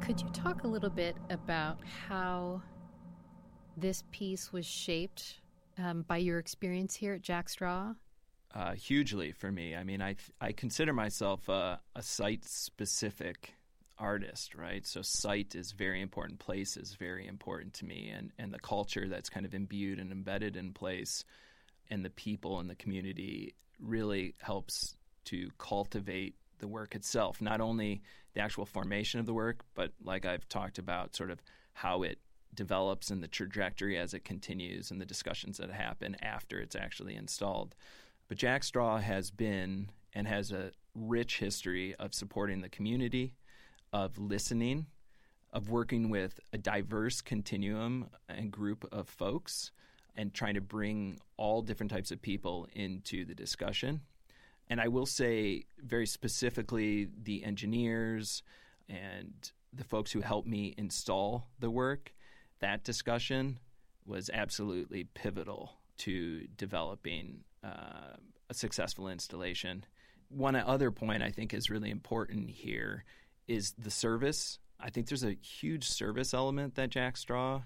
Could you talk a little bit about how this piece was shaped by your experience here at Jack Straw? Hugely for me. I mean, I consider myself a site-specific artist, right? So site is very important, place is very important to me, and the culture that's kind of imbued and embedded in place and the people and the community really helps to cultivate the work itself, not only the actual formation of the work, but like I've talked about, sort of how it develops and the trajectory as it continues and the discussions that happen after it's actually installed. But Jack Straw has been and has a rich history of supporting the community, of listening, of working with a diverse continuum and group of folks and trying to bring all different types of people into the discussion. And I will say very specifically the engineers and the folks who helped me install the work, that discussion was absolutely pivotal to developing a successful installation. One other point I think is really important here is the service. I think there's a huge service element that Jack Straw,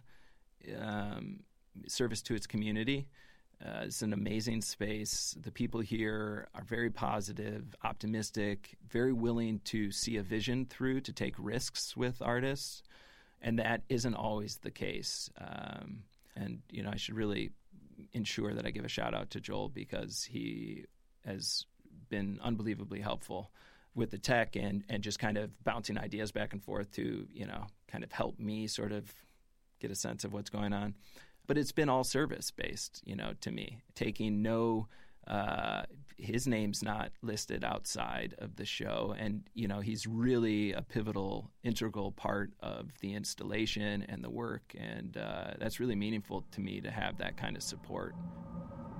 service to its community. It's an amazing space. The people here are very positive, optimistic, very willing to see a vision through, to take risks with artists. And that isn't always the case. And, you know, I should really ensure that I give a shout out to Joel because he has been unbelievably helpful with the tech and just kind of bouncing ideas back and forth to, you know, kind of help me sort of get a sense of what's going on. But it's been all service-based, you know, to me. Taking his name's not listed outside of the show. And, you know, he's really a pivotal, integral part of the installation and the work. And that's really meaningful to me to have that kind of support.